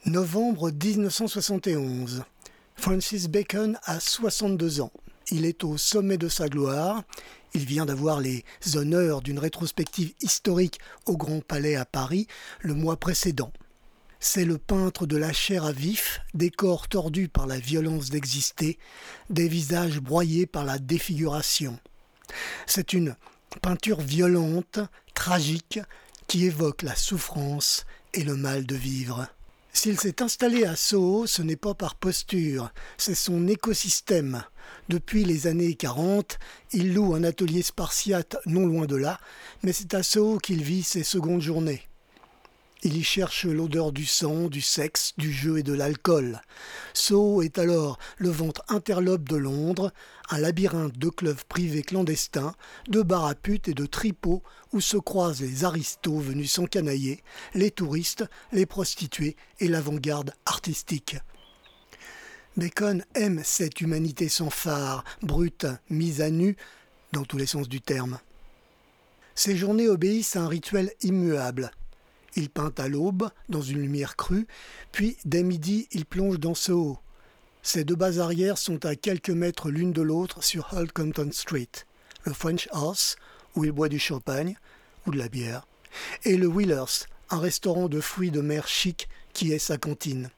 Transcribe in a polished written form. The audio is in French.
Novembre 1971. Francis Bacon a 62 ans. Il est au sommet de sa gloire. Il vient d'avoir les honneurs d'une rétrospective historique au Grand Palais à Paris le mois précédent. C'est le peintre de la chair à vif, des corps tordus par la violence d'exister, des visages broyés par la défiguration. C'est une peinture violente, tragique, qui évoque la souffrance et le mal de vivre. S'il s'est installé à Soho, ce n'est pas par posture, c'est son écosystème. Depuis les années 40, il loue un atelier spartiate non loin de là, mais c'est à Soho qu'il vit ses secondes journées. Il y cherche l'odeur du sang, du sexe, du jeu et de l'alcool. Soho est alors le ventre interlope de Londres, un labyrinthe de clubs privés clandestins, de bars à putes et de tripots où se croisent les aristos venus s'encanailler, les touristes, les prostituées et l'avant-garde artistique. Bacon aime cette humanité sans phare, brute, mise à nu, dans tous les sens du terme. Ses journées obéissent à un rituel immuable. Il peint à l'aube, dans une lumière crue, puis dès midi, il plonge dans Soho. Ses deux bases arrières sont à quelques mètres l'une de l'autre sur Old Compton Street. Le French House, où il boit du champagne ou de la bière, et le Wheelers, un restaurant de fruits de mer chic qui est sa cantine.